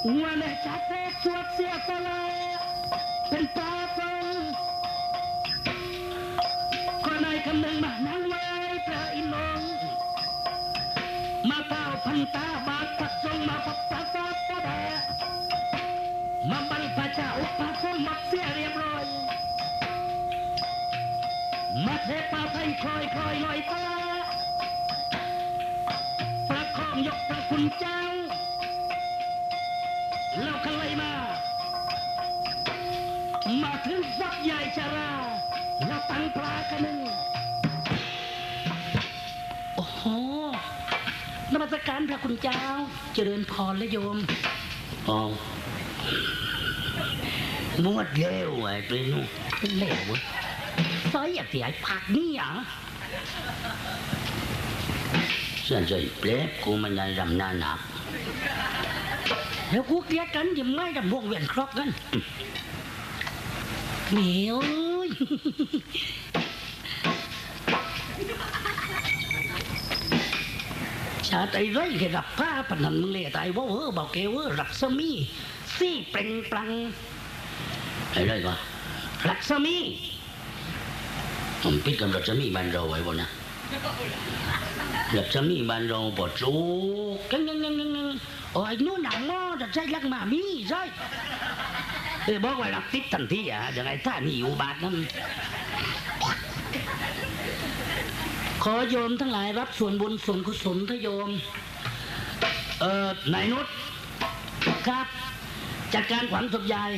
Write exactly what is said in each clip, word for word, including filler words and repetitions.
งัวในจัดเทศสวดเสียตะเลเป็นปลาตรงก็ในคำหนึ่งมานั่งไว้พระอินทร์มาเต้าพันตาบาทพัดทรงมาพับตาตาตาแดมาบังพระเจ้าอุปาสมมัดเสียเรียบร้อยมาเทปาไทยคอยคอยลอยตาประคองยกพระคุณเจ้าแล้วก็เลยมามาถึงวัดใหญ่ชราแล้วตั้งปลากันหนึ่งโอ้โหนมัสการพระคุณเจ้าเจริญพรและโยมอ๋อมวดเร็วไอ้ปริ้นเร็วซอยอยากเสียผักนี่อ่ะส่วนใจเปลบกูมันยังรำหน้าหนักแล้วกูเกลียดกันยังไม่ดำวงเวียนครอกกันเหนียวชาติไอ้ไรแกรับผ้าปนันมึงเลยตายว่าเออบอกแกว่ารักสมีซี่เปล่งปลังไอ้ไรวะรักสมีผมพิจารณาจะมีบ้านเราไว้บ่นะรักจะมีบ้านเราปวดรูกังกังกังกังโอ้ยนู่นหนังมอจะใช่รักมามีใช่เออบอกว่ารักติดทันทีอ่ะยังไงถ้ามีอุบาทนั้นขอโยมทั้งหลายรับส่วนบุญส่วนกุศลทโยมเอ่อนายนุชครับจัดการขวัญศพยาย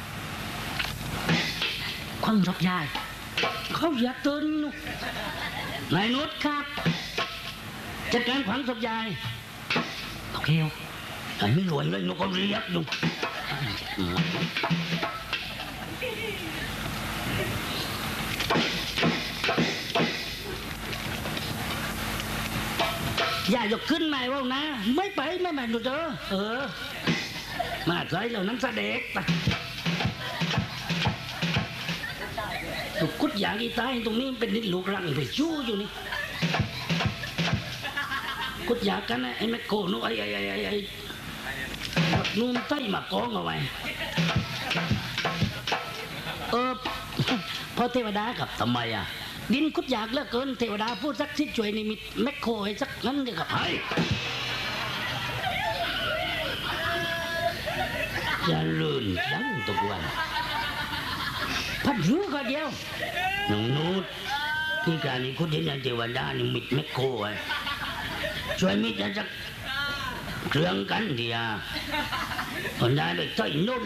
ขวัญศพยายเขาอยากตื่นนายนุชครับจัดการขวัญศพยายโอเคไอ้ไม่รวยเลยนุก็เรียกดูอย่ายกขึ้นมาว่านะไม่ไปไม่มาดูเด้อเออมาใส่เหล่านั้นเสด็จไปถูกกุดอย่างอีตายตรงนี้เป็นนิดลูกรังไปชู้อยู่นี่กุดอยากกันนะไอ้แมคโครนู้ไอ้ไอ้ไอ้ไอ้ไอ้นู่นใต้มากองเอาไว้เออพอเทวดากับทำไมอ่ะดินกุดอยากเลิกเกินเทวดาพูดสักทิศช่วยนี่มีแมคโครให้สักนั้นเดียวกับไอ้อย่าลื่นดังตุกวันพันรู้ก็เดียวน้องนูดที่การนี้คุณเห็นอย่างเทวดานี่มิดแมคโครไอ้ช่วยมิดจะเครื่องกันเดียคนได้ไปต่อยนุ่น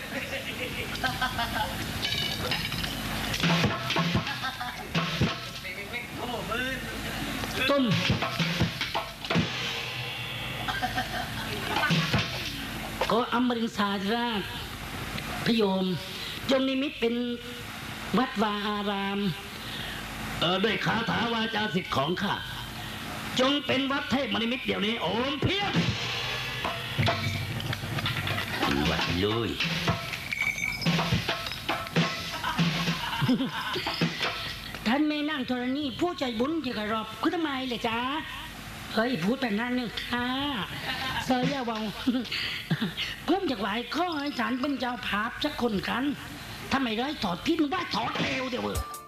ต้นก็อมรินทราราชพโยมจงนิมิตเป็นวัดวาอารามเออด้วยคาถาวาจาสิทธิ์ของข้าจงเป็นวัดเทพมณิมิตเดี๋ยวนี้โอมเพียงวัดเลยท่านไม่นั่งธรณีผู้ใจบุญจะกระรอบคุณทำไมเลยจ้าเฮ้ยพูดแต่นั้นนึงค่ะเสียวังเพิ่มจากไหวข้อให้ฉันเป็นเจ้าภาพสักคนกันทำไมได้ถอดพิษว่าถอดเร็วเดี๋ยว